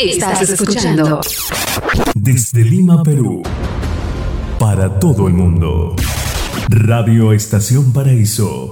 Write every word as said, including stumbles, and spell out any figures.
Estás escuchando desde Lima, Perú, para todo el mundo. Radio Estación Paraíso,